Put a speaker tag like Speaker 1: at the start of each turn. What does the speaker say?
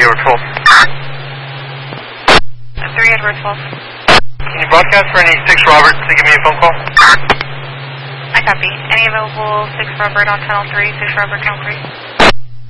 Speaker 1: Edward 12.
Speaker 2: 3 Edward 12.
Speaker 1: Can you broadcast for any 6 Robert to give me a phone call?
Speaker 2: I copy. Any available 6 Robert on channel 3, 6 Robert channel 3?